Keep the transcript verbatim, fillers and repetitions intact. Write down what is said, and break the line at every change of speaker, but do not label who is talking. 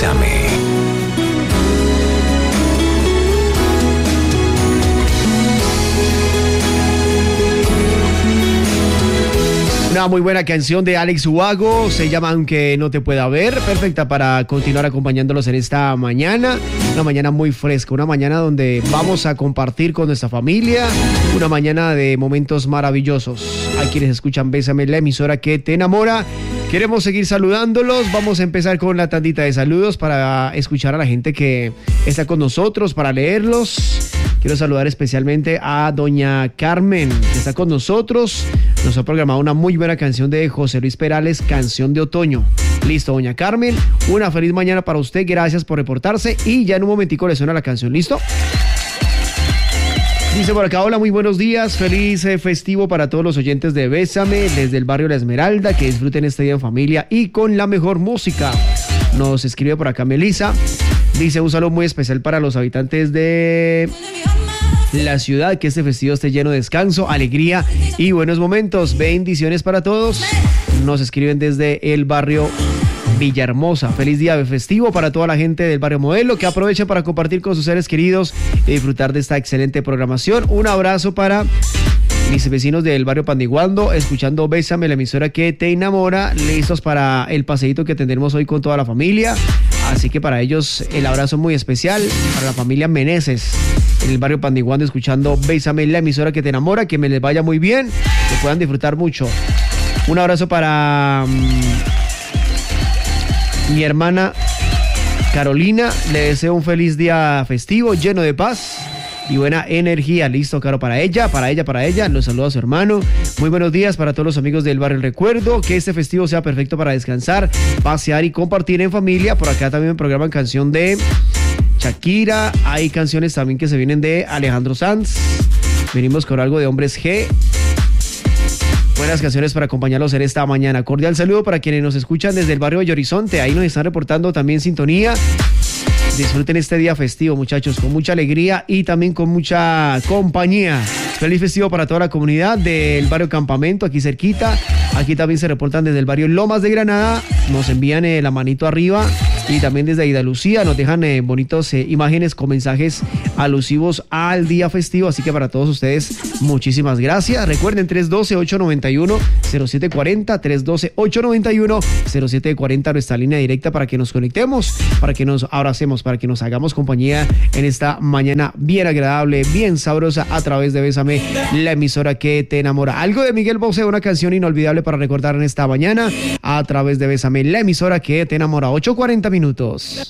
Bésame.
Una muy buena canción de Alex Ubago, se llama Aunque no te pueda ver, perfecta para continuar acompañándolos en esta mañana, una mañana muy fresca, una mañana donde vamos a compartir con nuestra familia, una mañana de momentos maravillosos. A quienes escuchan Bésame, la emisora que te enamora. Queremos seguir saludándolos, vamos a empezar con la tandita de saludos para escuchar a la gente que está con nosotros, para leerlos. Quiero saludar especialmente a doña Carmen, que está con nosotros. Nos ha programado una muy buena canción de José Luis Perales, Canción de Otoño. Listo, doña Carmen, una feliz mañana para usted, gracias por reportarse y ya en un momentico le suena la canción, ¿listo? Dice por acá, hola, muy buenos días, feliz eh, festivo para todos los oyentes de Bésame, desde el barrio La Esmeralda, que disfruten este día en familia y con la mejor música. Nos escribe por acá Melissa, dice un saludo muy especial para los habitantes de la ciudad, que este festivo esté lleno de descanso, alegría y buenos momentos. Bendiciones para todos. Nos escriben desde el barrio Villahermosa. Feliz día festivo para toda la gente del barrio Modelo, que aprovechen para compartir con sus seres queridos y disfrutar de esta excelente programación. Un abrazo para mis vecinos del barrio Pandiguando, escuchando Bésame, la emisora que te enamora, listos para el paseíto que tendremos hoy con toda la familia. Así que para ellos el abrazo muy especial, para la familia Meneses en el barrio Pandiguando, escuchando Bésame, la emisora que te enamora, que me les vaya muy bien, que puedan disfrutar mucho. Un abrazo para um, mi hermana Carolina, le deseo un feliz día festivo, lleno de paz y buena energía. Listo, Caro, para ella, para ella, para ella. Los saludo a su hermano. Muy buenos días para todos los amigos del barrio El Recuerdo. Que este festivo sea perfecto para descansar, pasear y compartir en familia. Por acá también me programan canción de Shakira. Hay canciones también que se vienen de Alejandro Sanz. Venimos con algo de Hombres G. Buenas canciones para acompañarlos en esta mañana. Cordial saludo para quienes nos escuchan desde el barrio de Horizonte. Ahí nos están reportando también sintonía. Disfruten este día festivo, muchachos, con mucha alegría y también con mucha compañía. Feliz festivo para toda la comunidad del barrio Campamento, aquí cerquita. Aquí también se reportan desde el barrio Lomas de Granada. Nos envían eh, la manito arriba. Y también desde Aida Lucía nos dejan eh, bonitos eh, imágenes con mensajes alusivos al día festivo. Así que para todos ustedes, muchísimas gracias. Recuerden, tres uno dos, ocho nueve uno, cero siete cuatro cero, tres uno dos, ocho nueve uno, cero siete cuatro cero, nuestra línea directa para que nos conectemos, para que nos abracemos, para que nos hagamos compañía en esta mañana bien agradable, bien sabrosa, a través de Bésame, la emisora que te enamora. Algo de Miguel Bosé, una canción inolvidable para recordar en esta mañana, a través de Bésame, la emisora que te enamora. ocho cuarenta minutos.